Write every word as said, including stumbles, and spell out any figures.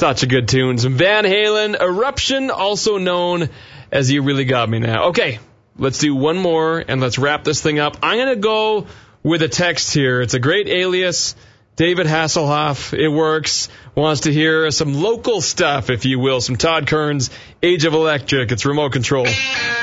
Such a good tune. Some Van Halen, Eruption, also known as You Really Got Me Now. Okay, let's do one more, and let's wrap this thing up. I'm going to go with a text here. It's a great alias. David Hasselhoff, it works, wants to hear some local stuff, if you will. Some Todd Kearns, Age of Electric. It's Remote Control.